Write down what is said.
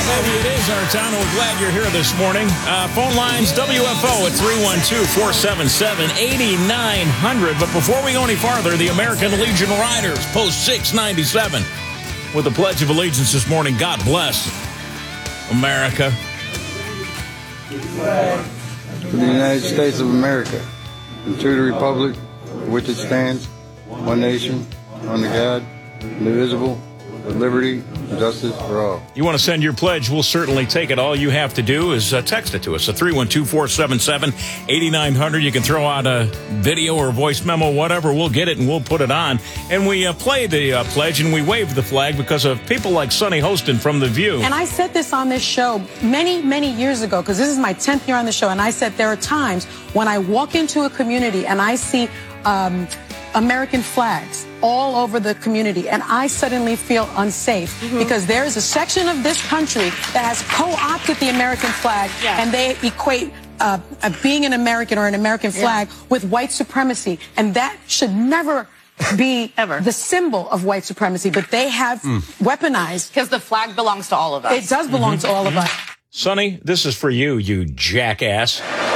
Maybe it is our time, and we're glad you're here this morning. Phone lines, WFO at 312-477-8900. But before we go any farther, the American Legion Riders, Post 697, with the Pledge of Allegiance this morning. God bless America. For the United States of America, and to the republic for which it stands, one nation, under God, indivisible, with liberty and justice for all. You want to send your pledge, we'll certainly take it. All you have to do is text it to us at 312-477-8900. You can throw out a video or a voice memo, whatever. We'll get it and we'll put it on. And we play the pledge and we wave the flag because of people like Sunny Hostin from The View. And I said this on this show many, many years ago, because this is my 10th year on the show. And I said there are times when I walk into a community and I see American flags all over the community, and I suddenly feel unsafe because there is a section of this country that has co-opted the American flag, and they equate being an American or an American flag with white supremacy, and that should never be the symbol of white supremacy, but they have weaponized. Because the flag belongs to all of us. It does belong to all of us. Sonny, this is for you, you jackass.